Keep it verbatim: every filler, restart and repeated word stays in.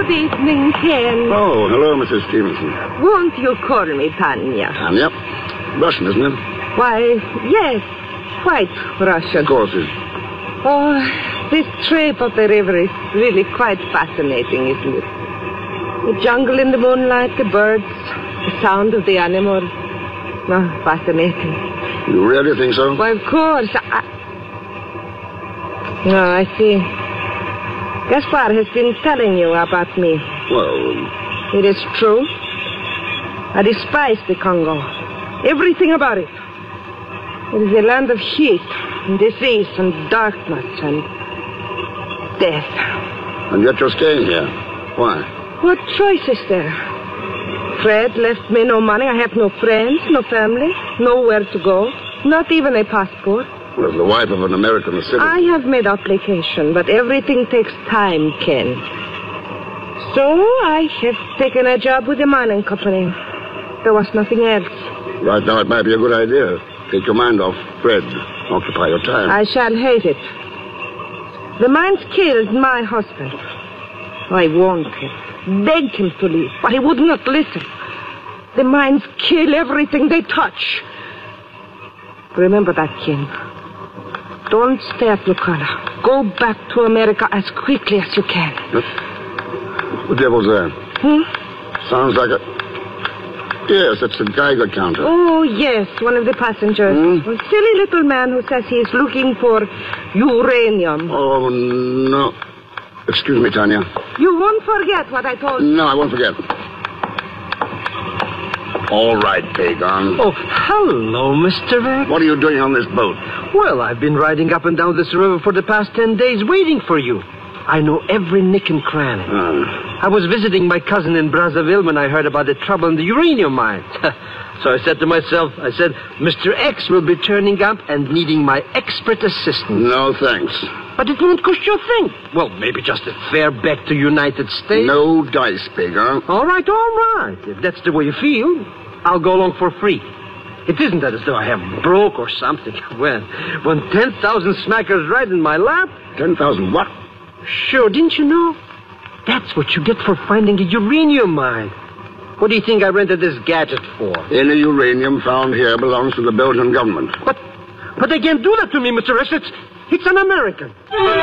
Good evening, Ken. Oh, hello, Missus Stevenson. Won't you call me Tanya? Tanya? Russian, isn't it? Why, yes, quite Russian. Of course it is. Oh, this trip up the river is really quite fascinating, isn't it? The jungle in the moonlight, the birds, the sound of the animals. Oh, fascinating. You really think so? Why, of course. I... No, I see. Gaspar has been telling you about me. Well... It is true. I despise the Congo. Everything about it. It is a land of heat, and disease, and darkness, and death. And yet you're staying here. Why? What choice is there? Fred left me no money. I have no friends, no family, nowhere to go. Not even a passport. Well, as the wife of an American citizen... I have made application, but everything takes time, Ken. So I have taken a job with a mining company. There was nothing else. Right now it might be a good idea. Take your mind off Fred. Occupy your time. I shall hate it. The mines killed my husband. I warned him, begged him to leave, but he would not listen. The mines kill everything they touch. Remember that, Ken. Don't stay at Lucala. Go back to America as quickly as you can. What the devil's that? Hmm? Sounds like a... Yes, it's a Geiger counter. Oh, yes, one of the passengers. Hmm? A silly little man who says he is looking for uranium. Oh, no. Excuse me, Tanya. You won't forget what I told you. No, I won't forget. All right, Pagon. Oh, hello, Mister X. What are you doing on this boat? Well, I've been riding up and down this river for the past ten days waiting for you. I know every nick and cranny. Uh, I was visiting my cousin in Brazzaville when I heard about the trouble in the uranium mine. So I said to myself, I said, Mister X will be turning up and needing my expert assistance. no, thanks. But it won't cost you a thing. Well, maybe just a fare back to United States. No dice, Pagon. All right, all right. If that's the way you feel, I'll go along for free. It isn't that as though I have broke or something. When, when ten thousand smackers right in my lap. Ten thousand what? Sure, didn't you know? That's what you get for finding a uranium mine. What do you think I rented this gadget for? Any uranium found here belongs to the Belgian government. But, but they can't do that to me, Mister X. It's, it's an American.